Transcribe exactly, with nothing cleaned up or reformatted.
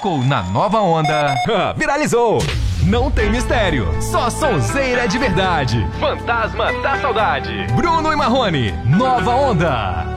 tocou na Nova Onda. Viralizou! Não tem mistério, só sonzeira de verdade. Fantasma da Saudade. Bruno e Marrone, Nova Onda.